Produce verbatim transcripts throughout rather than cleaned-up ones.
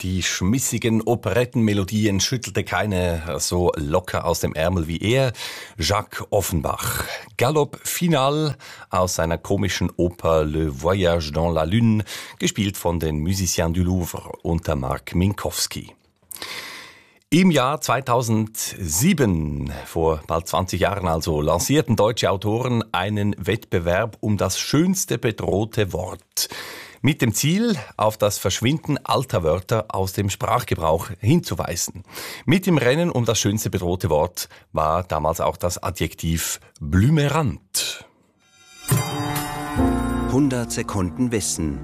Die schmissigen Operettenmelodien schüttelte keine so locker aus dem Ärmel wie er. Jacques Offenbach. Galop Final aus seiner komischen Oper Le Voyage dans la Lune, gespielt von den Musiciens du Louvre unter Marc Minkowski. Im Jahr zweitausendsieben, vor bald zwanzig Jahren also, lancierten deutsche Autoren einen Wettbewerb um das schönste bedrohte Wort. Mit dem Ziel, auf das Verschwinden alter Wörter aus dem Sprachgebrauch hinzuweisen. Mit dem Rennen um das schönste bedrohte Wort war damals auch das Adjektiv blümerant. hundert Sekunden Wissen.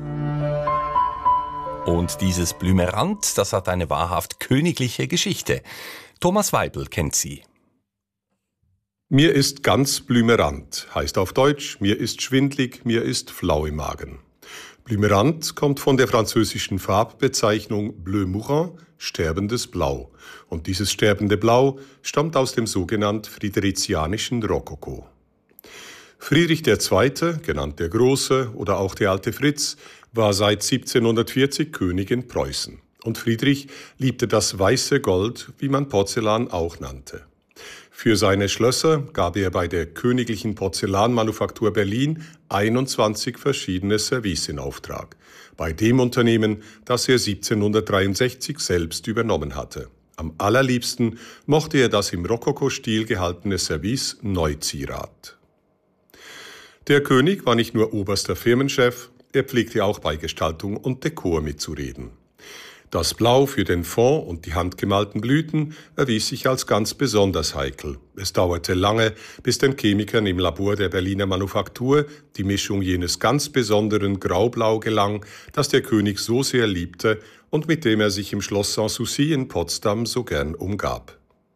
Und dieses Blümerant, das hat eine wahrhaft königliche Geschichte. Thomas Weibel kennt sie. Mir ist ganz blümerant, heißt auf Deutsch, mir ist schwindlig, mir ist flau im Magen. Blümerant kommt von der französischen Farbbezeichnung Bleu Mourant, sterbendes Blau. Und dieses sterbende Blau stammt aus dem sogenannten friederizianischen Rokoko. Friedrich der Zweite, genannt der Große oder auch der alte Fritz, war seit siebzehnhundertvierzig König in Preußen. Und Friedrich liebte das weiße Gold, wie man Porzellan auch nannte. Für seine Schlösser gab er bei der Königlichen Porzellanmanufaktur Berlin einundzwanzig verschiedene Service in Auftrag. Bei dem Unternehmen, das er siebzehnhundertdreiundsechzig selbst übernommen hatte. Am allerliebsten mochte er das im Rokoko-Stil gehaltene Service Neuzierat. Der König war nicht nur oberster Firmenchef, er pflegte auch bei Gestaltung und Dekor mitzureden. Das Blau für den Fond und die handgemalten Blüten erwies sich als ganz besonders heikel. Es dauerte lange, bis den Chemikern im Labor der Berliner Manufaktur die Mischung jenes ganz besonderen Graublau gelang, das der König so sehr liebte und mit dem er sich im Schloss Sanssouci in Potsdam so gern umgab.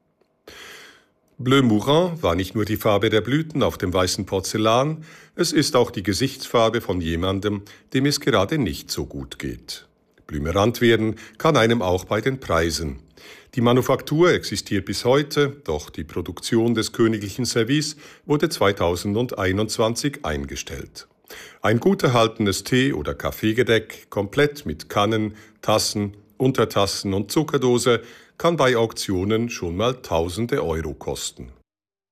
Bleu Mourant war nicht nur die Farbe der Blüten auf dem weißen Porzellan, es ist auch die Gesichtsfarbe von jemandem, dem es gerade nicht so gut geht. Blümerant werden kann einem auch bei den Preisen. Die Manufaktur existiert bis heute, doch die Produktion des königlichen Service wurde zweitausendeinundzwanzig eingestellt. Ein gut erhaltenes Tee- oder Kaffeegedeck, komplett mit Kannen, Tassen, Untertassen und Zuckerdose, kann bei Auktionen schon mal tausende Euro kosten.